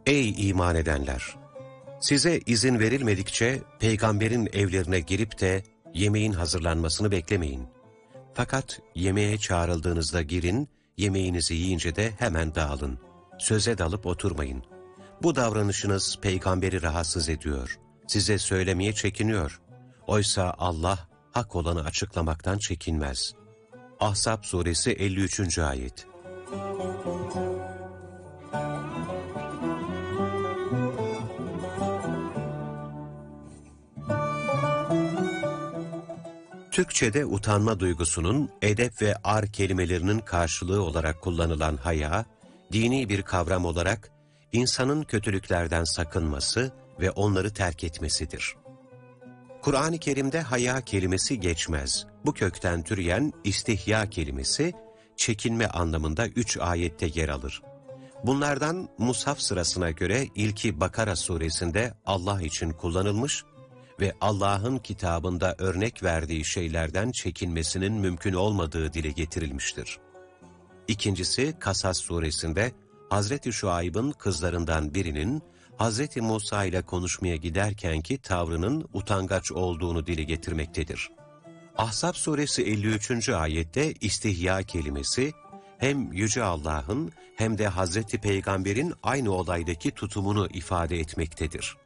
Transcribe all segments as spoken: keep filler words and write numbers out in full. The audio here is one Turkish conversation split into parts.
Ey iman edenler! Size izin verilmedikçe peygamberin evlerine girip de yemeğin hazırlanmasını beklemeyin. Fakat yemeğe çağrıldığınızda girin, yemeğinizi yiyince de hemen dağılın. Söze dalıp oturmayın. Bu davranışınız peygamberi rahatsız ediyor. Size söylemeye çekiniyor. Oysa Allah hak olanı açıklamaktan çekinmez. Ahzab suresi elli üçüncü ayet. Türkçe'de utanma duygusunun edep ve ar kelimelerinin karşılığı olarak kullanılan haya, dini bir kavram olarak insanın kötülüklerden sakınması ve onları terk etmesidir. Kur'an-ı Kerim'de haya kelimesi geçmez. Bu kökten türeyen istihya kelimesi, çekinme anlamında üç ayette yer alır. Bunlardan Mushaf sırasına göre ilki Bakara suresinde Allah için kullanılmış ve Allah'ın kitabında örnek verdiği şeylerden çekinmesinin mümkün olmadığı dile getirilmiştir. İkincisi Kasas suresinde Hazreti Şuayb'ın kızlarından birinin Hazreti Musa ile konuşmaya giderkenki tavrının utangaç olduğunu dile getirmektedir. Ahzab suresi elli üçüncü ayette istihya kelimesi hem Yüce Allah'ın hem de Hazreti Peygamber'in aynı olaydaki tutumunu ifade etmektedir.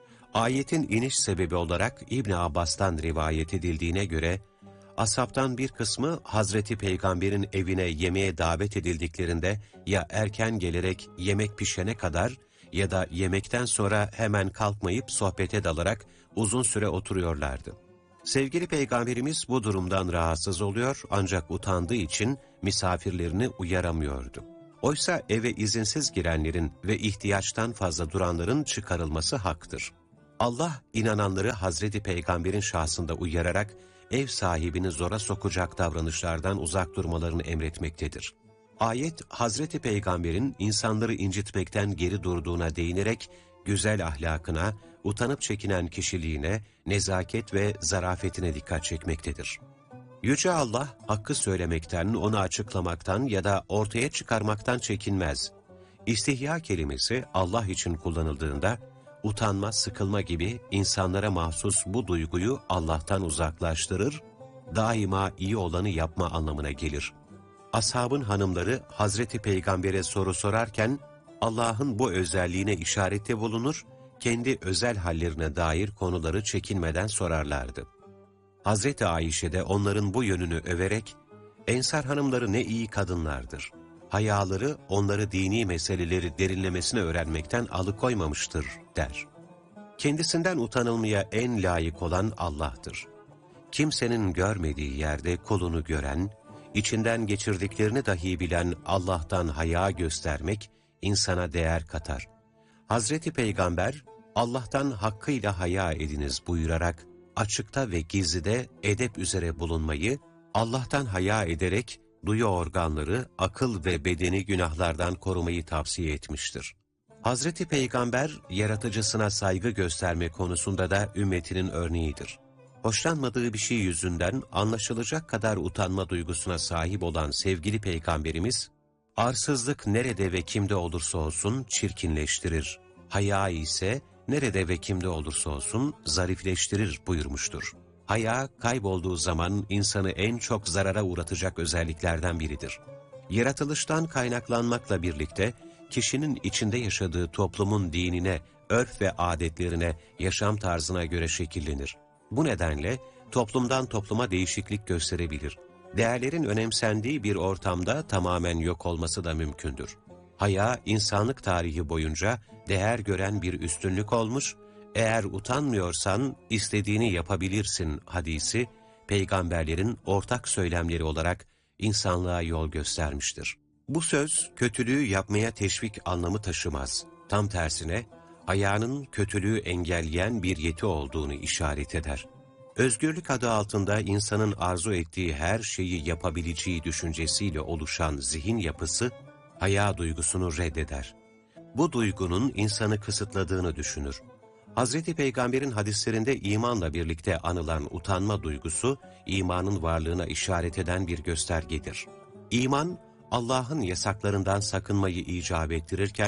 Ayetin iniş sebebi olarak İbn Abbas'tan rivayet edildiğine göre, ashabtan bir kısmı Hazreti Peygamber'in evine yemeğe davet edildiklerinde ya erken gelerek yemek pişene kadar ya da yemekten sonra hemen kalkmayıp sohbete dalarak uzun süre oturuyorlardı. Sevgili Peygamberimiz bu durumdan rahatsız oluyor ancak utandığı için misafirlerini uyaramıyordu. Oysa eve izinsiz girenlerin ve ihtiyaçtan fazla duranların çıkarılması haktır. Allah inananları Hazreti Peygamber'in şahsında uyararak ev sahibini zora sokacak davranışlardan uzak durmalarını emretmektedir. Ayet Hazreti Peygamber'in insanları incitmekten geri durduğuna değinerek güzel ahlakına, utanıp çekinen kişiliğine, nezaket ve zarafetine dikkat çekmektedir. Yüce Allah hakkı söylemekten, onu açıklamaktan ya da ortaya çıkarmaktan çekinmez. İstihya kelimesi Allah için kullanıldığında, utanma, sıkılma gibi insanlara mahsus bu duyguyu Allah'tan uzaklaştırır, daima iyi olanı yapma anlamına gelir. Ashabın hanımları Hazreti Peygamber'e soru sorarken, Allah'ın bu özelliğine işarette bulunur, kendi özel hallerine dair konuları çekinmeden sorarlardı. Hazreti Ayşe de onların bu yönünü överek, Ensar hanımları ne iyi kadınlardır. Hayaları onları dini meseleleri derinlemesine öğrenmekten alıkoymamıştır der. Kendisinden utanılmaya en layık olan Allah'tır. Kimsenin görmediği yerde kulunu gören, içinden geçirdiklerini dahi bilen Allah'tan haya göstermek insana değer katar. Hazreti Peygamber, Allah'tan hakkıyla haya ediniz buyurarak, açıkta ve gizlide edep üzere bulunmayı, Allah'tan haya ederek duyu organları, akıl ve bedeni günahlardan korumayı tavsiye etmiştir. Hazreti Peygamber, yaratıcısına saygı gösterme konusunda da ümmetinin örneğidir. Hoşlanmadığı bir şey yüzünden anlaşılacak kadar utanma duygusuna sahip olan sevgili Peygamberimiz, arsızlık nerede ve kimde olursa olsun çirkinleştirir, haya ise nerede ve kimde olursa olsun zarifleştirir buyurmuştur. Haya, kaybolduğu zaman insanı en çok zarara uğratacak özelliklerden biridir. Yaratılıştan kaynaklanmakla birlikte, kişinin içinde yaşadığı toplumun dinine, örf ve adetlerine, yaşam tarzına göre şekillenir. Bu nedenle toplumdan topluma değişiklik gösterebilir. Değerlerin önemsendiği bir ortamda tamamen yok olması da mümkündür. Haya, insanlık tarihi boyunca değer gören bir üstünlük olmuş, eğer utanmıyorsan istediğini yapabilirsin hadisi, peygamberlerin ortak söylemleri olarak insanlığa yol göstermiştir. Bu söz, kötülüğü yapmaya teşvik anlamı taşımaz. Tam tersine, hayanın kötülüğü engelleyen bir yeti olduğunu işaret eder. Özgürlük adı altında insanın arzu ettiği her şeyi yapabileceği düşüncesiyle oluşan zihin yapısı, haya duygusunu reddeder. Bu duygunun insanı kısıtladığını düşünür. Hazreti Peygamber'in hadislerinde imanla birlikte anılan utanma duygusu, imanın varlığına işaret eden bir göstergedir. İman, Allah'ın yasaklarından sakınmayı icap ettirirken,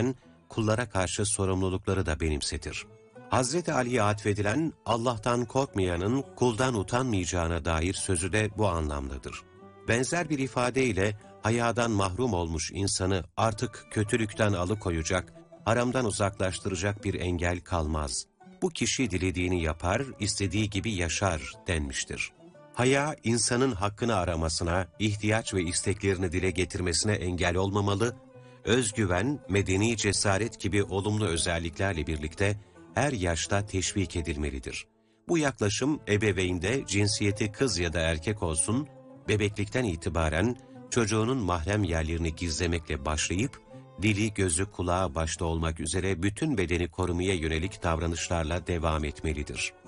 kullara karşı sorumlulukları da benimsetir. Hazreti Ali'ye atfedilen Allah'tan korkmayanın kuldan utanmayacağına dair sözü de bu anlamdadır. Benzer bir ifadeyle hayadan mahrum olmuş insanı artık kötülükten alıkoyacak, haramdan uzaklaştıracak bir engel kalmaz. Bu kişi dilediğini yapar, istediği gibi yaşar denmiştir. Haya, insanın hakkını aramasına, ihtiyaç ve isteklerini dile getirmesine engel olmamalı, özgüven, medeni cesaret gibi olumlu özelliklerle birlikte her yaşta teşvik edilmelidir. Bu yaklaşım ebeveynde cinsiyeti kız ya da erkek olsun, bebeklikten itibaren çocuğunun mahrem yerlerini gizlemekle başlayıp, dili, gözü, kulağı başta olmak üzere bütün bedeni korumaya yönelik davranışlarla devam etmelidir.